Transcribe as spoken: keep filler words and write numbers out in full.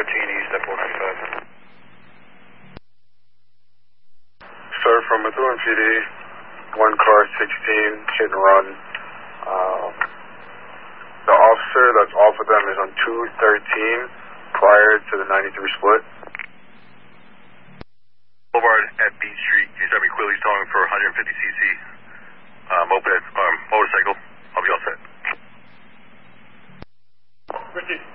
thirteen East at four ninety-five. Sir, from Methuen P D, one car sixteen, hit and run. Um, the officer that's off of them is on two thirteen prior to the ninety-three split. Boulevard at Beach Street, K seven Quilly's towing for one fifty C C. Uh, moped, um, motorcycle. I'll be all set. Richard.